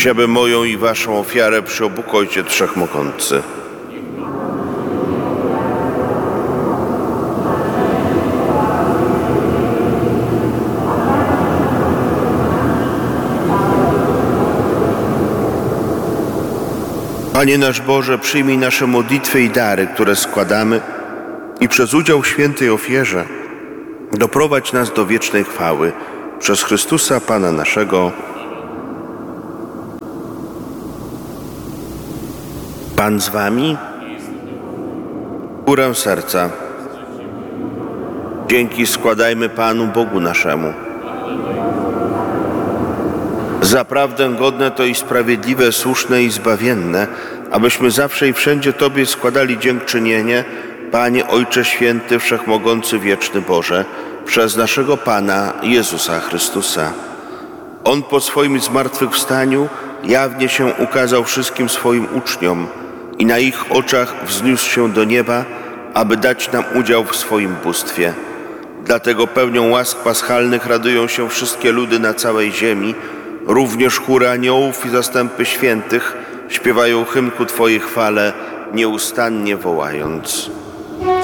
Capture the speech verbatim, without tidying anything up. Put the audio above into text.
Proś, aby moją i waszą ofiarę przyobóg Ojciec Wszechmogący. Panie nasz Boże, przyjmij nasze modlitwy i dary, które składamy i przez udział w świętej ofierze doprowadź nas do wiecznej chwały. Przez Chrystusa Pana naszego. Pan z wami? Górę serca. Dzięki składajmy Panu Bogu naszemu. Zaprawdę godne to i sprawiedliwe, słuszne i zbawienne, abyśmy zawsze i wszędzie Tobie składali dziękczynienie, Panie Ojcze Święty, Wszechmogący, Wieczny Boże, przez naszego Pana Jezusa Chrystusa. On po swoim zmartwychwstaniu jawnie się ukazał wszystkim swoim uczniom i na ich oczach wzniósł się do nieba, aby dać nam udział w swoim bóstwie. Dlatego pełnią łask paschalnych radują się wszystkie ludy na całej ziemi, również chóry aniołów i zastępy świętych śpiewają hymn ku Twojej chwale, nieustannie wołając.